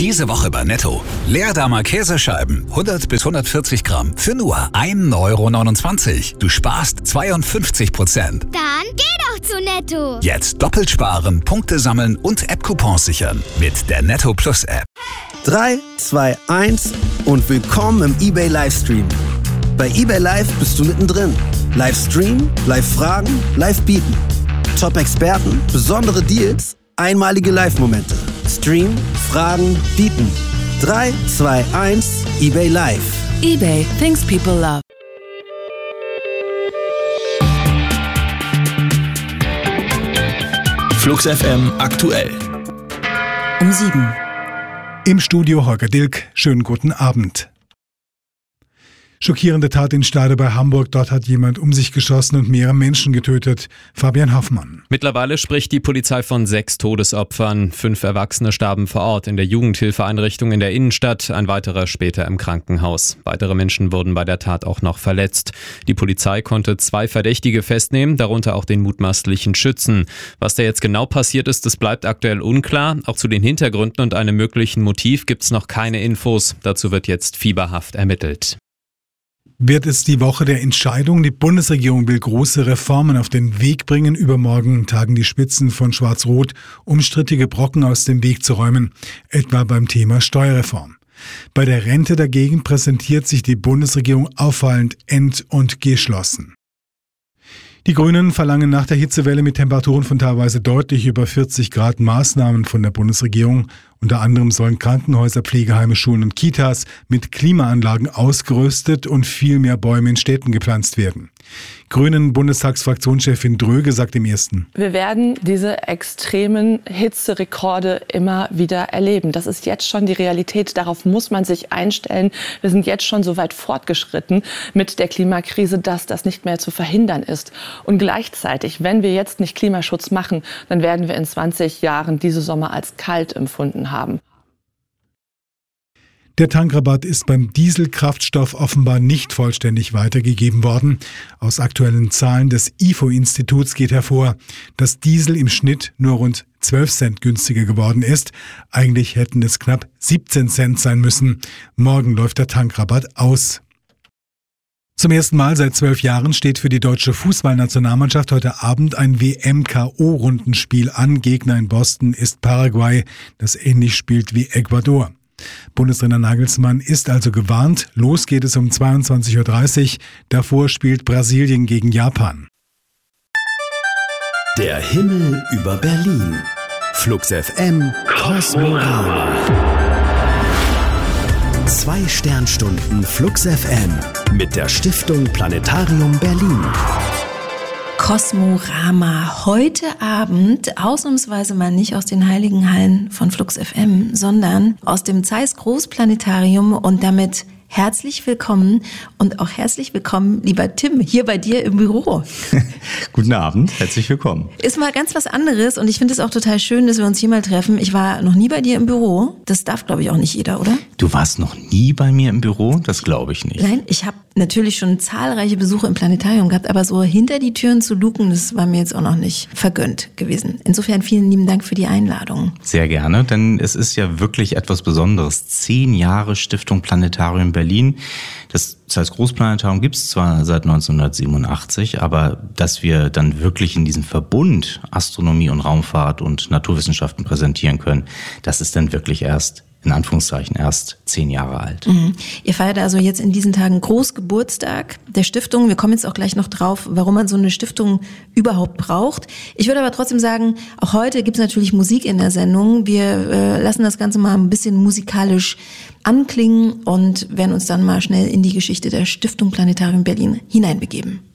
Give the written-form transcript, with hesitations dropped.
Diese Woche bei Netto. Leerdammer Käsescheiben, 100 bis 140 Gramm, für nur 1,29 €. Du sparst 52%. Dann geh doch zu Netto. Jetzt doppelt sparen, Punkte sammeln und App-Coupons sichern. Mit der Netto Plus App. 3, 2, 1 und willkommen im eBay Livestream. Bei eBay Live bist du mittendrin. Livestream, Live-Fragen, Live-Bieten. Top-Experten, besondere Deals, einmalige Live-Momente. Stream, Fragen, Bieten. 3, 2, 1, eBay Live. eBay, things people love. Flux FM aktuell. Um 7. Im Studio Holger Dilk. Schönen guten Abend. Schockierende Tat in Stade bei Hamburg. Dort hat jemand um sich geschossen und mehrere Menschen getötet. Fabian Hoffmann. Mittlerweile spricht die Polizei von 6 Todesopfern. 5 Erwachsene starben vor Ort in der Jugendhilfeeinrichtung in der Innenstadt, ein weiterer später im Krankenhaus. Weitere Menschen wurden bei der Tat auch noch verletzt. Die Polizei konnte 2 Verdächtige festnehmen, darunter auch den mutmaßlichen Schützen. Was da jetzt genau passiert ist, das bleibt aktuell unklar. Auch zu den Hintergründen und einem möglichen Motiv gibt es noch keine Infos. Dazu wird jetzt fieberhaft ermittelt. Wird es die Woche der Entscheidung? Die Bundesregierung will große Reformen auf den Weg bringen. Übermorgen tagen die Spitzen von Schwarz-Rot, um strittige Brocken aus dem Weg zu räumen, etwa beim Thema Steuerreform. Bei der Rente dagegen präsentiert sich die Bundesregierung auffallend und geschlossen. Die Grünen verlangen nach der Hitzewelle mit Temperaturen von teilweise deutlich über 40 Grad Maßnahmen von der Bundesregierung. Unter anderem sollen Krankenhäuser, Pflegeheime, Schulen und Kitas mit Klimaanlagen ausgerüstet und viel mehr Bäume in Städten gepflanzt werden. Grünen-Bundestagsfraktionschefin Dröge sagt im Ersten: Wir werden diese extremen Hitzerekorde immer wieder erleben. Das ist jetzt schon die Realität. Darauf muss man sich einstellen. Wir sind jetzt schon so weit fortgeschritten mit der Klimakrise, dass das nicht mehr zu verhindern ist. Und gleichzeitig, wenn wir jetzt nicht Klimaschutz machen, dann werden wir in 20 Jahren diese Sommer als kalt empfunden haben. Der Tankrabatt ist beim Dieselkraftstoff offenbar nicht vollständig weitergegeben worden. Aus aktuellen Zahlen des IFO-Instituts geht hervor, dass Diesel im Schnitt nur rund 12 Cent günstiger geworden ist. Eigentlich hätten es knapp 17 Cent sein müssen. Morgen läuft der Tankrabatt aus. Zum ersten Mal seit 12 Jahren steht für die deutsche Fußballnationalmannschaft heute Abend ein WM-KO-Rundenspiel an. Gegner in Boston ist Paraguay, das ähnlich spielt wie Ecuador. Bundestrainer Nagelsmann ist also gewarnt. Los geht es um 22:30 Uhr. Davor spielt Brasilien gegen Japan. Der Himmel über Berlin. Flux FM Kosmorama. 2 Sternstunden Flux FM mit der Stiftung Planetarium Berlin. Kosmorama. Heute Abend ausnahmsweise mal nicht aus den heiligen Hallen von Flux FM, sondern aus dem Zeiss Großplanetarium und damit herzlich willkommen und auch herzlich willkommen, lieber Tim, hier bei dir im Büro. Guten Abend, herzlich willkommen. Ist mal ganz was anderes und ich finde es auch total schön, dass wir uns hier mal treffen. Ich war noch nie bei dir im Büro. Das darf, glaube ich, auch nicht jeder, oder? Du warst noch nie bei mir im Büro? Das glaube ich nicht. Nein, ich habe natürlich schon zahlreiche Besuche im Planetarium gehabt, aber so hinter die Türen zu luken, das war mir jetzt auch noch nicht vergönnt gewesen. Insofern vielen lieben Dank für die Einladung. Sehr gerne, denn es ist ja wirklich etwas Besonderes. 10 Jahre Stiftung Planetarium Berlin. Das Zeiss Großplanetarium gibt es zwar seit 1987, aber dass wir dann wirklich in diesem Verbund Astronomie und Raumfahrt und Naturwissenschaften präsentieren können, das ist dann wirklich erst 10 Jahre alt. Mhm. Ihr feiert also jetzt in diesen Tagen Großgeburtstag der Stiftung. Wir kommen jetzt auch gleich noch drauf, warum man so eine Stiftung überhaupt braucht. Ich würde aber trotzdem sagen, auch heute gibt es natürlich Musik in der Sendung. Wir lassen das Ganze mal ein bisschen musikalisch anklingen und werden uns dann mal schnell in die Geschichte der Stiftung Planetarium Berlin hineinbegeben.